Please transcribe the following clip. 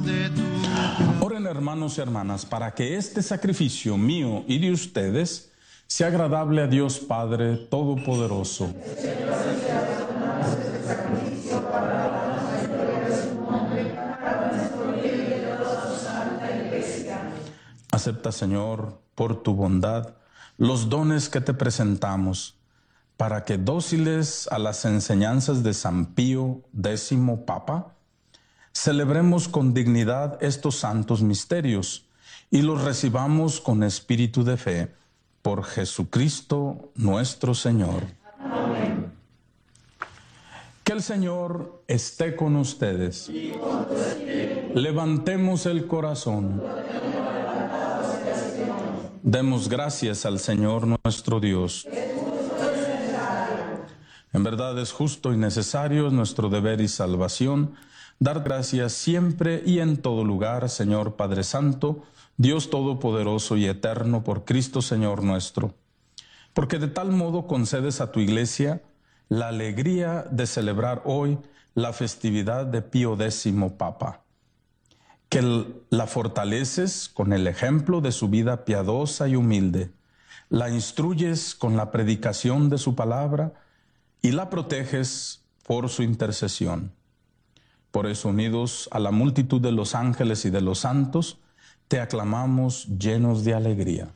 Oren, hermanos y hermanas, para que este sacrificio mío y de ustedes sea agradable a Dios Padre Todopoderoso. Acepta, Señor, por tu bondad, los dones que te presentamos, para que, dóciles a las enseñanzas de San Pío X Papa, celebremos con dignidad estos santos misterios y los recibamos con espíritu de fe, por Jesucristo nuestro Señor. Amén. Que el Señor esté con ustedes. Y con tu espíritu. Levantemos el corazón. Demos gracias al Señor nuestro Dios. En verdad es justo y necesario, es nuestro deber y salvación, dar gracias siempre y en todo lugar, Señor Padre Santo, Dios Todopoderoso y Eterno, por Cristo Señor nuestro. Porque de tal modo concedes a tu Iglesia la alegría de celebrar hoy la festividad de Pío X Papa, que la fortaleces con el ejemplo de su vida piadosa y humilde, la instruyes con la predicación de su palabra y la proteges por su intercesión. Por eso, unidos a la multitud de los ángeles y de los santos, te aclamamos llenos de alegría.